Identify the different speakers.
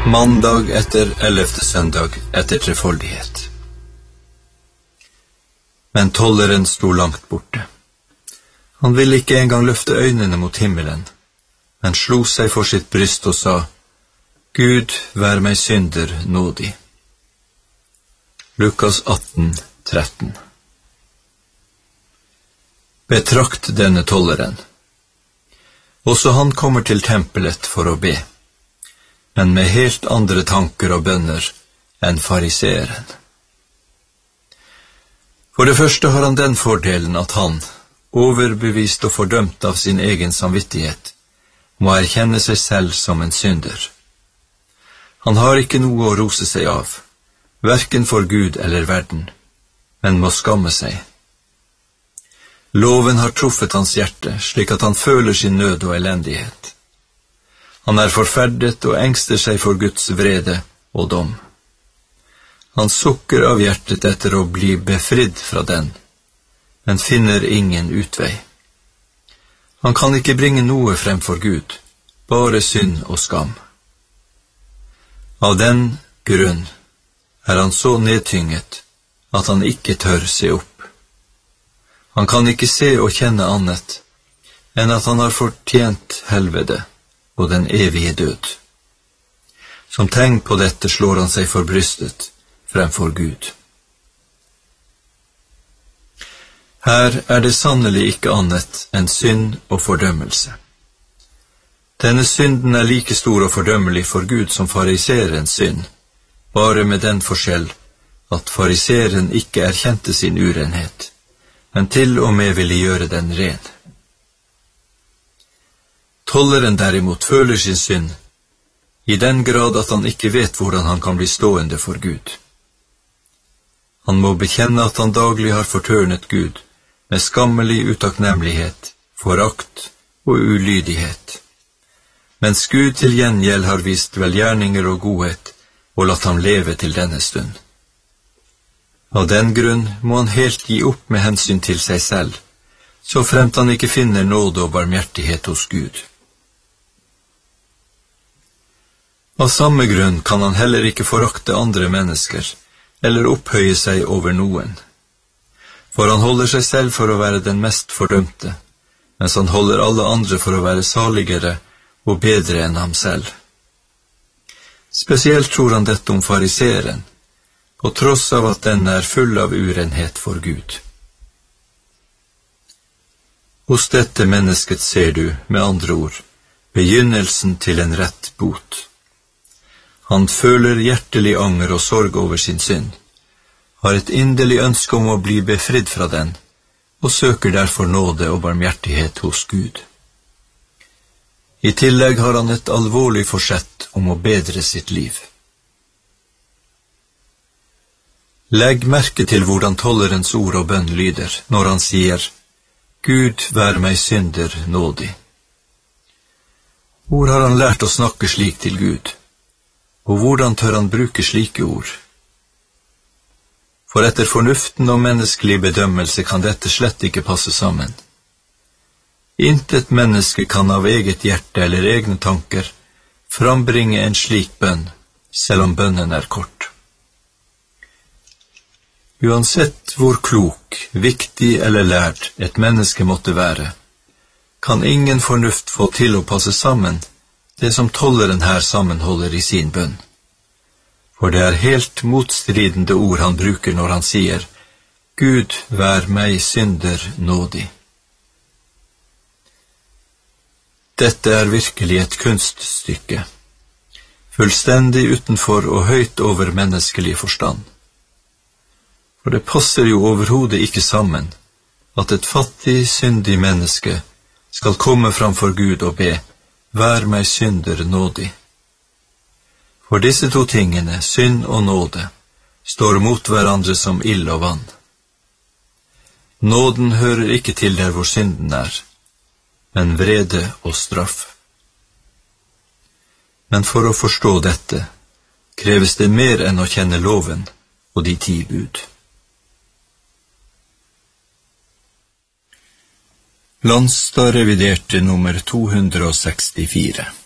Speaker 1: Mandag etter 11. søndag etter trefoldighet. Men tolleren sto langt borte. Han ville ikke engang løfte øynene mot himmelen, men slo seg for sitt bryst og sa, Gud, vær meg synder nådig. Lukas 18:13. Betrakt denne tolleren. Også han kommer til tempelet for å be, men med helt andre tanker og bønner enn fariseeren. For det første har han den fordelen at han, overbevist og fordømt av sin egen samvittighet, må erkjenne seg selv som en synder. Han har ikke noe å rose seg av, hverken for Gud eller verden, men må skamme seg. Loven har truffet hans hjerte, slik at han føler sin nød og elendighet. Han er forferdet og engster seg for Guds vrede og dom. Han sukker av hjertet etter å bli befridd fra den, men finner ingen utvei. Han kan ikke bringe noe frem for Gud, bare synd og skam. Av den grunn er han så nedtynget at han ikke tør se opp. Han kan ikke se og kjenne annet enn at han har fortjent helvete og den evige død. Som tegn på dette slår han seg for brystet fremfor Gud. Her er det sannelig ikke annet enn synd og fordømmelse. Denne synden er like stor og fordømmelig for Gud som fariserens synd, bare med den forskjell at fariseren ikke erkjente sin urenhet, men til og med ville gjøre den ren. Tolleren derimot føler sin synd, i den grad at han ikke vet hvordan han kan bli stående for Gud. Han må bekjenne at han daglig har fortørnet Gud, med skammelig utakknemlighet, forakt og ulydighet, mens Gud til gjengjeld har vist velgjerninger og godhet og latt ham leve til denne stund. Av den grunn må han helt gi opp med hensyn til seg selv, så fremt han ikke finner nåde og barmhjertighet hos Gud. Av samme grunn kan han heller ikke forakte andre mennesker, eller opphøye seg over noen. For han holder seg selv for å være den mest fordømte, mens han holder alle andre for å være saligere og bedre enn ham selv. Spesielt tror han dette om fariseren, på tross av at den er full av urenhet for Gud. Hos dette mennesket ser du, med andre ord, begynnelsen til en rett bot. Han føler hjertelig anger og sorg over sin synd, har et inderlig ønske om å bli befridd fra den, og søker derfor nåde og barmhjertighet hos Gud. I tillegg har han et alvorlig forsett om å bedre sitt liv. Legg merke til hvordan tollerens ord og bønn lyder når han sier, Gud, vær meg synder nådig. Hvor har han lært å snakke slik til Gud? Og hvordan tør han bruke slike ord? For etter fornuften og menneskelig bedømmelse kan dette slett ikke passe sammen. Intet menneske kan av eget hjerte eller egne tanker frambringe en slik bønn, selv om bønnen er kort. Uansett hvor klok, viktig eller lærd et menneske måtte være, kan ingen fornuft få til å passe sammen det som tolleren her sammenholder i sin bønn. For det er helt motstridende ord han bruker når han sier, Gud, vær meg synder nådig. Dette er virkelig et kunststykke, fullstendig utenfor og høyt over menneskelig forstand. For det passer jo overhodet ikke sammen at et fattig, syndig menneske skal komme framfor Gud og be, vær meg synder nådig. For disse to tingene, synd og nåde, står mot hverandre som ild og vann. Nåden hører ikke til der hvor synden er, men vrede og straff. Men for å forstå dette, kreves det mer enn å kjenne loven og de 10 bud. Landstad reviderte nummer 264